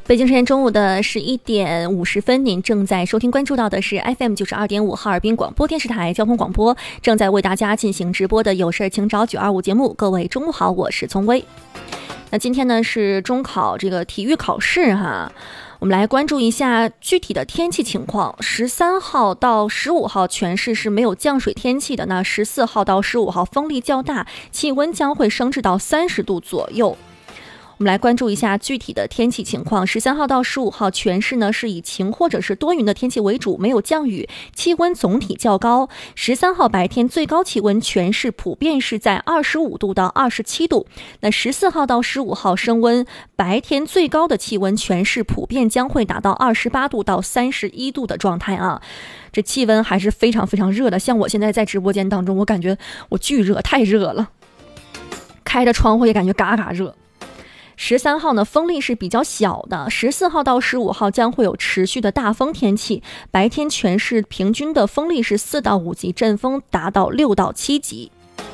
北京时间中午的11:50，您正在收听关注到的是 FM92.5哈尔滨广播电视台交通广播，正在为大家进行直播的有事请找925节目。各位中午好，我是聪薇。那今天呢是中考这个体育考试哈，我们来关注一下具体的天气情况。13号到15号全市是没有降水天气的，那14号到15号风力较大，气温将会升至到30度左右。我们来关注一下具体的天气情况。13号到15号全市呢是以晴或者是多云的天气为主，没有降雨，气温总体较高。13号白天最高气温全市普遍是在25度到27度。那14号到15号升温，白天最高的气温全市普遍将会达到28度到31度的状态啊。这气温还是非常非常热的，像我现在在直播间当中，我感觉我巨热，太热了，开着窗户也感觉嘎嘎热。13号呢风力是比较小的，14号到15号将会有持续的大风天气，白天全市平均的风力是4到5级，阵风达到6到7级。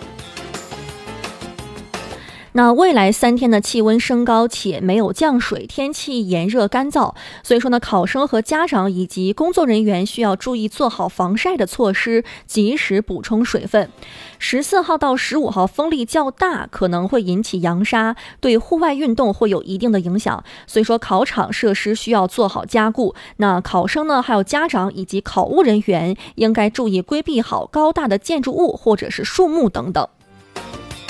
那未来3天的气温升高且没有降水，天气炎热干燥，所以说呢，考生和家长以及工作人员需要注意做好防晒的措施，及时补充水分。14号到15号风力较大，可能会引起扬沙，对户外运动会有一定的影响，所以说考场设施需要做好加固。那考生呢，还有家长以及考务人员应该注意规避好高大的建筑物或者是树木等等。